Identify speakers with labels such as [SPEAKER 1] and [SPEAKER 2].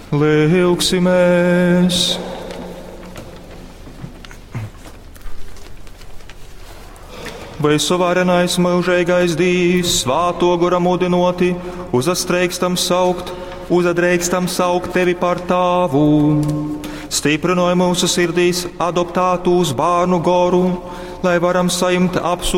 [SPEAKER 1] Lūksimies! Visuvarenais mūžīgais Dīvs, svāto gura mudinoti, uzastreikstam saukt tevi par tāvu. Stiprinoja mūsu sirdīs adoptātūs bārnu goru, lai varam sajimt apsūdzību